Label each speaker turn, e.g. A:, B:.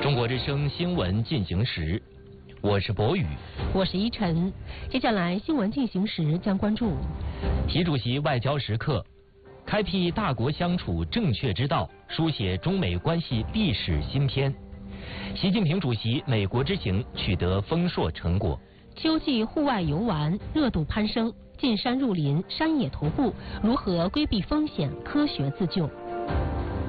A: 中国之声新闻进行时，我是博宇，
B: 我是依晨。接下来新闻进行时将关注：
A: 习主席外交时刻，开辟大国相处正确之道，书写中美关系历史新篇。习近平主席美国之行取得丰硕成果。
B: 秋季户外游玩热度攀升，进山入林、山野徒步，如何规避风险、科学自救？